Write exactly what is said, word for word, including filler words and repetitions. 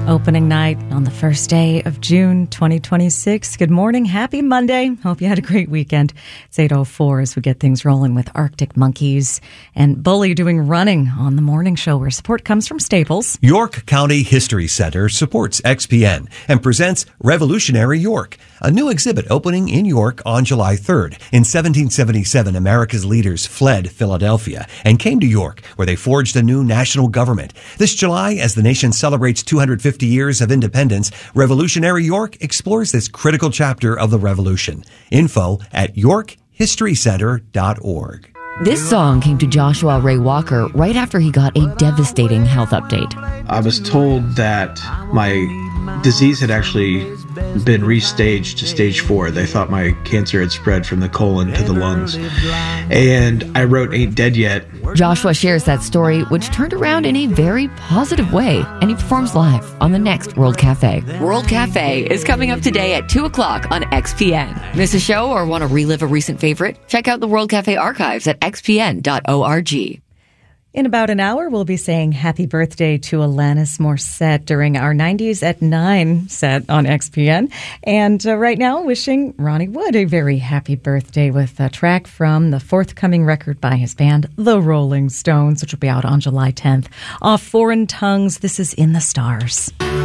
Opening night on the first day of June twenty twenty-six. Good morning. Happy Monday. Hope you had a great weekend. It's eight oh four as we get things rolling with Arctic Monkeys and Bully doing running on the morning show where support comes from Staples. York County History Center supports X P N and presents Revolutionary York, a new exhibit opening in York on July third. In seventeen seventy-seven, America's leaders fled Philadelphia and came to York, where they forged a new national government. This July, as the nation celebrates two hundred fifty years of independence, Revolutionary York explores this critical chapter of the revolution. Info at york history center dot org. This song came to Joshua Ray Walker right after he got a devastating health update. I was told that my disease had actually been restaged to stage four. They thought my cancer had spread from the colon to the lungs. And I wrote Ain't Dead Yet. Joshua shares that story, which turned around in a very positive way, and he performs live on the next World Cafe. World Cafe is coming up today at two o'clock on X P N. Miss a show or want to relive a recent favorite? Check out the World Cafe archives at x p n dot org. In about an hour, we'll be saying happy birthday to Alanis Morissette during our nineties at nine set on X P N. And uh, right now, wishing Ronnie Wood a very happy birthday with a track from the forthcoming record by his band, The Rolling Stones, which will be out on July tenth. Off Foreign Tongues, this is In the Stars.